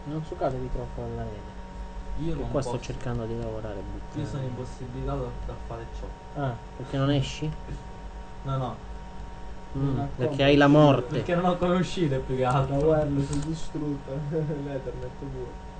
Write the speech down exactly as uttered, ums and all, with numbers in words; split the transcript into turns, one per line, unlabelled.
Non succate il microfono alla rete.
Io
Che
non
qua
posso.
sto cercando di lavorare e
Io sono
buttare.
impossibilitato da fare ciò.
Ah, perché non esci?
No, no.
Mm,
Non ha
perché
come
hai la
uscire.
morte.
Perché non ho come uscire più che
La
altro.
wireless è distrutta. L'ethernet pure.